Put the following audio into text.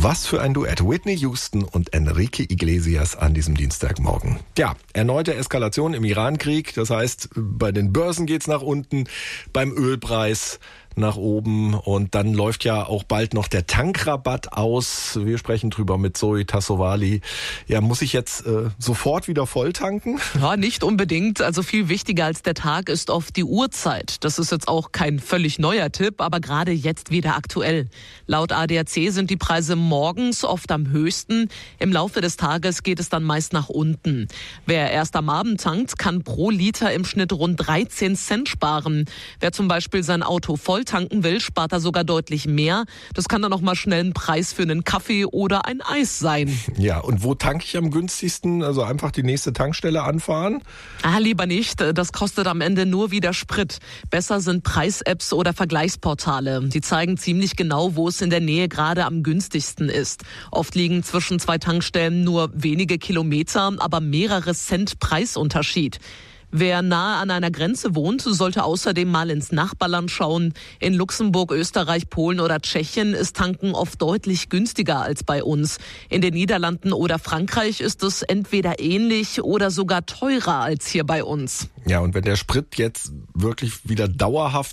Was für ein Duett. Whitney Houston und Enrique Iglesias an diesem Dienstagmorgen. Ja, erneute Eskalation im Irankrieg. Das heißt, bei den Börsen geht's nach unten, beim Ölpreis nach oben und dann läuft ja auch bald noch der Tankrabatt aus. Wir sprechen drüber mit Zoe Tassovali. Ja, muss ich jetzt sofort wieder voll tanken? Ja, nicht unbedingt. Also viel wichtiger als der Tag ist oft die Uhrzeit. Das ist jetzt auch kein völlig neuer Tipp, aber gerade jetzt wieder aktuell. Laut ADAC sind die Preise morgens oft am höchsten. Im Laufe des Tages geht es dann meist nach unten. Wer erst am Abend tankt, kann pro Liter im Schnitt rund 13 Cent sparen. Wer zum Beispiel sein Auto voll tanken will, spart er sogar deutlich mehr. Das kann dann noch mal schnell ein Preis für einen Kaffee oder ein Eis sein. Ja, und wo tanke ich am günstigsten? Also einfach die nächste Tankstelle anfahren? Lieber nicht. Das kostet am Ende nur wieder Sprit. Besser sind Preis-Apps oder Vergleichsportale. Die zeigen ziemlich genau, wo es in der Nähe gerade am günstigsten ist. Oft liegen zwischen zwei Tankstellen nur wenige Kilometer, aber mehrere Cent Preisunterschied. Wer nahe an einer Grenze wohnt, sollte außerdem mal ins Nachbarland schauen. In Luxemburg, Österreich, Polen oder Tschechien ist Tanken oft deutlich günstiger als bei uns. In den Niederlanden oder Frankreich ist es entweder ähnlich oder sogar teurer als hier bei uns. Ja, und wenn der Sprit jetzt wirklich wieder dauerhaft